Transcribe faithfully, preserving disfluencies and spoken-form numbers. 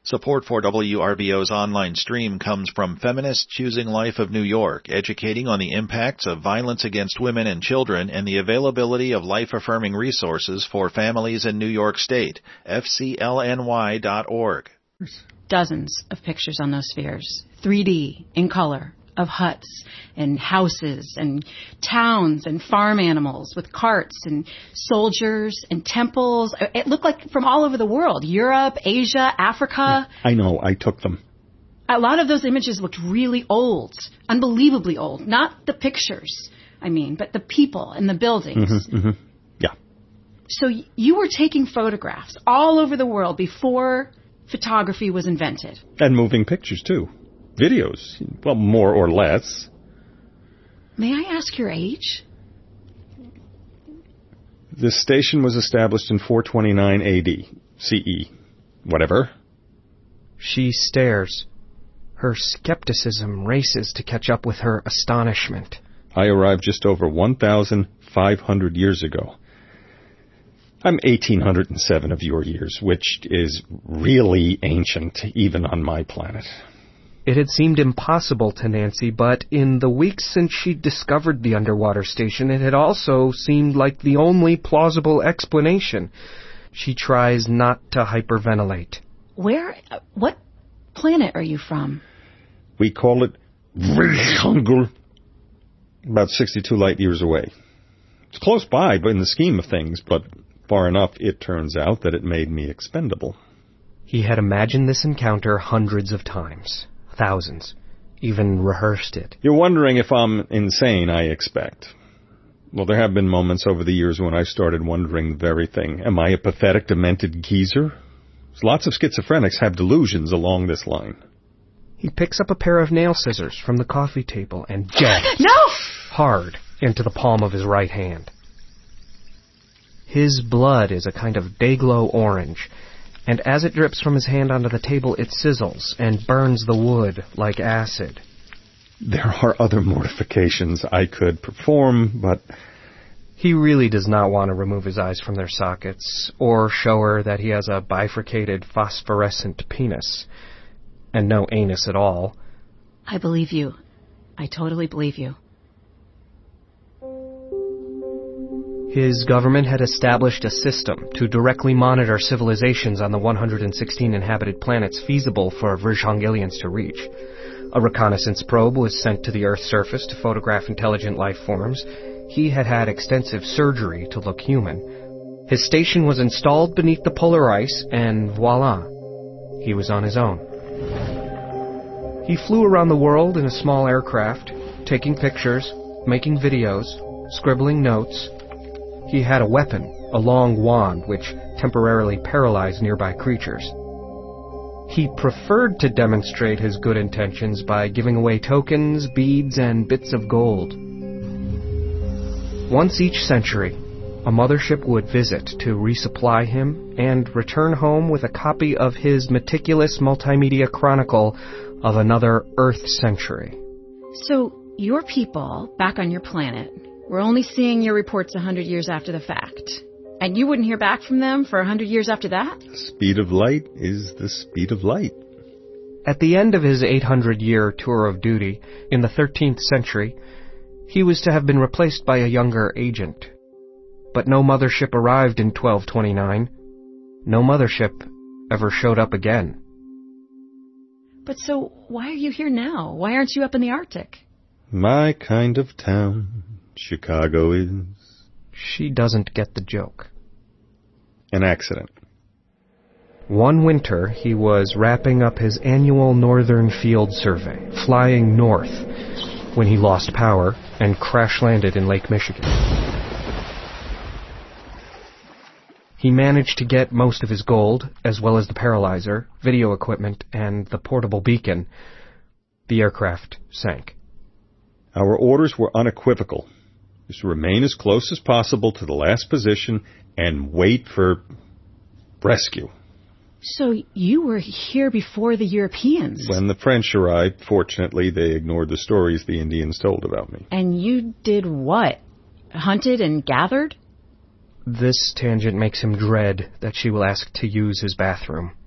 Support for W R B O's online stream comes from Feminists Choosing Life of New York, educating on the impacts of violence against women and children and the availability of life-affirming resources for families in New York State. F C L N Y dot org. Dozens of pictures on those spheres, three D, in color, of huts and houses and towns and farm animals with carts and soldiers and temples. It looked like from all over the world, Europe, Asia, Africa. I know, I took them. A lot of those images looked really old, unbelievably old. Not the pictures, I mean, but the people and the buildings. Mm-hmm, mm-hmm. Yeah. So you were taking photographs all over the world before photography was invented. And moving pictures, too. Videos, well, more or less. May I ask your age? This station was established in four twenty-nine A D, C E, whatever. She stares. Her skepticism races to catch up with her astonishment. I arrived just over one thousand five hundred years ago. I'm eighteen oh seven of your years, which is really ancient, even on my planet. It had seemed impossible to Nancy, but in the weeks since she'd discovered the underwater station, it had also seemed like the only plausible explanation. She tries not to hyperventilate. Where, what planet are you from? We call it Vrishangul, about sixty-two light years away. It's close by, but in the scheme of things, but far enough, it turns out, that it made me expendable. He had imagined this encounter hundreds of times. Thousands. Even rehearsed it. You're wondering if I'm insane, I expect. Well, there have been moments over the years when I've started wondering the very thing. Am I a pathetic, demented geezer? Lots of schizophrenics have delusions along this line. He picks up a pair of nail scissors from the coffee table and jabs no! hard into the palm of his right hand. His blood is a kind of day-glow orange, and as it drips from his hand onto the table, it sizzles and burns the wood like acid. There are other mortifications I could perform, but... He really does not want to remove his eyes from their sockets, or show her that he has a bifurcated phosphorescent penis, and no anus at all. I believe you. I totally believe you. His government had established a system to directly monitor civilizations on the one hundred sixteen inhabited planets feasible for Vrishangilians to reach. A reconnaissance probe was sent to the Earth's surface to photograph intelligent life forms. He had had extensive surgery to look human. His station was installed beneath the polar ice, and voila, he was on his own. He flew around the world in a small aircraft, taking pictures, making videos, scribbling notes. He had a weapon, a long wand, which temporarily paralyzed nearby creatures. He preferred to demonstrate his good intentions by giving away tokens, beads, and bits of gold. Once each century, a mothership would visit to resupply him and return home with a copy of his meticulous multimedia chronicle of another Earth century. So, your people, back on your planet, were only seeing your reports a hundred years after the fact. And you wouldn't hear back from them for a hundred years after that? The speed of light is the speed of light. At the end of his eight hundred year tour of duty, in the thirteenth century, he was to have been replaced by a younger agent. But no mothership arrived in twelve twenty-nine. No mothership ever showed up again. But so, why are you here now? Why aren't you up in the Arctic? My kind of town, Chicago is. She doesn't get the joke. An accident. One winter, he was wrapping up his annual Northern Field Survey, flying north, when he lost power and crash-landed in Lake Michigan. He managed to get most of his gold, as well as the paralyzer, video equipment, and the portable beacon. The aircraft sank. Our orders were unequivocal. Just remain as close as possible to the last position and wait for rescue. So you were here before the Europeans? When the French arrived, fortunately, they ignored the stories the Indians told about me. And you did what? Hunted and gathered? This tangent makes him dread that she will ask to use his bathroom.